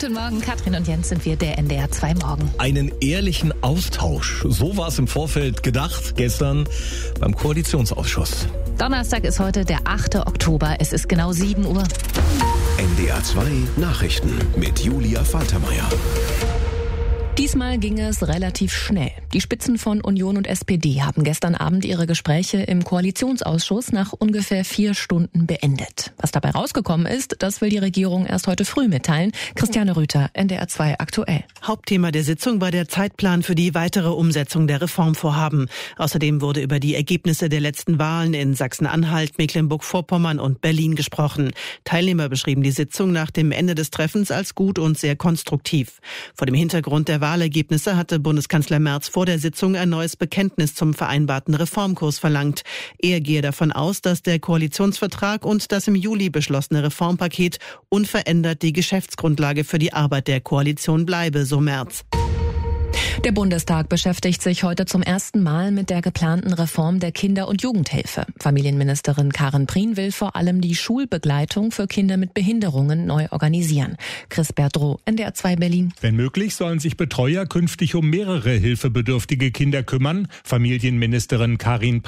Guten Morgen, Katrin und Jens sind wir, der NDR 2 Morgen. Einen ehrlichen Austausch, so war es im Vorfeld gedacht, gestern beim Koalitionsausschuss. Donnerstag ist heute der 8. Oktober, es ist genau 7 Uhr. NDR 2 Nachrichten mit Julia Faltermeier. Diesmal ging es relativ schnell. Die Spitzen von Union und SPD haben gestern Abend ihre Gespräche im Koalitionsausschuss nach ungefähr 4 Stunden beendet. Was dabei rausgekommen ist, das will die Regierung erst heute früh mitteilen. Christiane Rüther, NDR 2 aktuell. Hauptthema der Sitzung war der Zeitplan für die weitere Umsetzung der Reformvorhaben. Außerdem wurde über die Ergebnisse der letzten Wahlen in Sachsen-Anhalt, Mecklenburg-Vorpommern und Berlin gesprochen. Teilnehmer beschrieben die Sitzung nach dem Ende des Treffens als gut und sehr konstruktiv. Vor dem Hintergrund der Wahlergebnisse hatte Bundeskanzler Merz vor der Sitzung ein neues Bekenntnis zum vereinbarten Reformkurs verlangt. Er gehe davon aus, dass der Koalitionsvertrag und das im Juli beschlossene Reformpaket unverändert die Geschäftsgrundlage für die Arbeit der Koalition bleibe, so Merz. Der Bundestag beschäftigt sich heute zum ersten Mal mit der geplanten Reform der Kinder- und Jugendhilfe. Familienministerin Karin Prien will vor allem die Schulbegleitung für Kinder mit Behinderungen neu organisieren. Chris Berdrow, NDR 2 Berlin. Wenn möglich, sollen sich Betreuer künftig um mehrere hilfebedürftige Kinder kümmern. Familienministerin Karin